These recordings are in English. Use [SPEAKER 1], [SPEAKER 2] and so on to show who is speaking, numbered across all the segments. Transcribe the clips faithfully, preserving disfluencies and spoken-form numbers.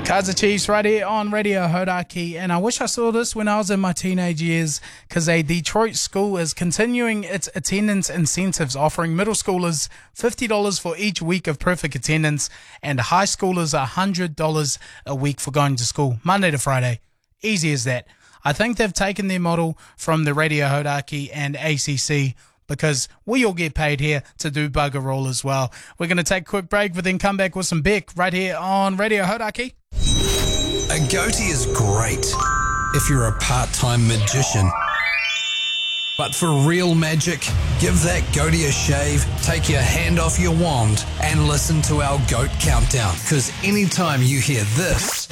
[SPEAKER 1] Kaiser Chiefs right here on Radio Hodaki, and I wish I saw this when I was in my teenage years, because a Detroit school is continuing its attendance incentives, offering middle schoolers fifty dollars for each week of perfect attendance and high schoolers one hundred dollars a week for going to school, Monday to Friday. Easy as that. I think they've taken their model from the Radio Hodaki and A C C, because we all get paid here to do bugger all as well. We're going to take a quick break, but then come back with some Beck right here on Radio Hodaki.
[SPEAKER 2] A goatee is great if you're a part-time magician. But for real magic, give that goatee a shave, take your hand off your wand, and listen to our goat countdown. Because anytime you hear this,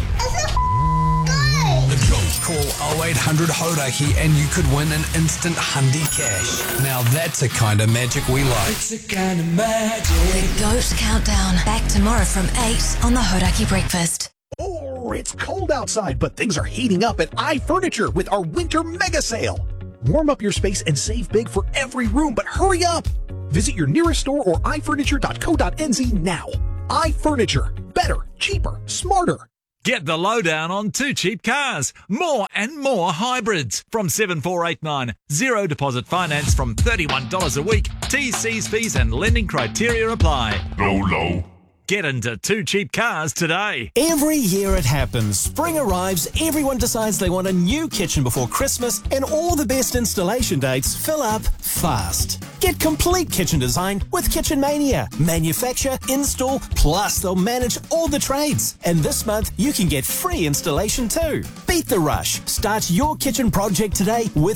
[SPEAKER 2] call oh eight hundred Hodaki and you could win an instant Hundi cash. Now that's a kind of magic we like.
[SPEAKER 3] It's a kind of magic.
[SPEAKER 4] The Goat Countdown. Back tomorrow from eight on the Hodaki Breakfast.
[SPEAKER 5] Oh, it's cold outside, but things are heating up at iFurniture with our winter mega sale. Warm up your space and save big for every room, but hurry up. Visit your nearest store or i furniture dot co dot n z now. iFurniture. Better, cheaper, smarter.
[SPEAKER 6] Get the lowdown on Two Cheap Cars. More and more hybrids. From seven four eight nine. Zero deposit finance from thirty-one dollars a week. T's, C's, fees and lending criteria apply.
[SPEAKER 7] Low, low.
[SPEAKER 6] Get into Two Cheap Cars today.
[SPEAKER 8] Every year it happens. Spring arrives, everyone decides they want a new kitchen before Christmas, and all the best installation dates fill up fast. Get complete kitchen design with Kitchen Mania. Manufacture, install, plus they'll manage all the trades. And this month, you can get free installation too. Beat the rush. Start your kitchen project today with